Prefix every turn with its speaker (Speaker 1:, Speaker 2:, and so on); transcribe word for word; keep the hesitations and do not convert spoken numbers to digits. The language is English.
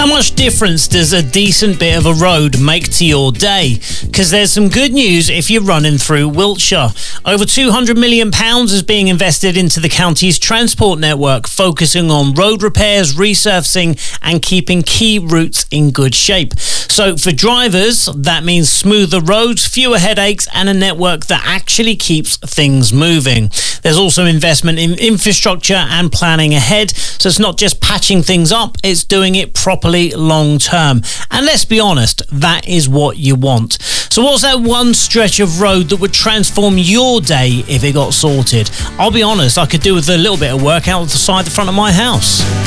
Speaker 1: How much difference does a decent bit of a road make to your day? Because there's some good news if you're running through Wiltshire. Over two hundred million pounds is being invested into the county's transport network, focusing on road repairs, resurfacing and keeping key routes in good shape. So for drivers, that means smoother roads, fewer headaches and a network that actually keeps things moving. There's also investment in infrastructure and planning ahead, so it's not just patching things up, it's doing it properly long term. And let's be honest, that is what you want. So what's that one stretch of road that would transform your day if it got sorted? I'll be honest, I could do with a little bit of work out of the side the front of my house.